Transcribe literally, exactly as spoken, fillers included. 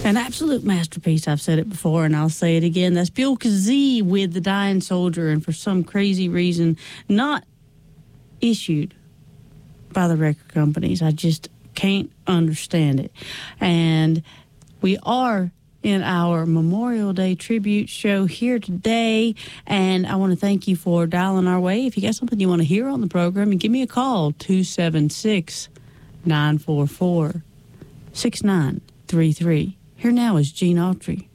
An absolute masterpiece. I've said it before, and I'll say it again. That's Bill Kazee with The Dying Soldier, and for some crazy reason, not issued by the record companies. I just can't understand it. And we are in our Memorial Day tribute show here today, and I want to thank you for dialing our way. If you got something you want to hear on the program, give me a call, two seven six, nine four four, six nine three three. Here now is Gene Autry.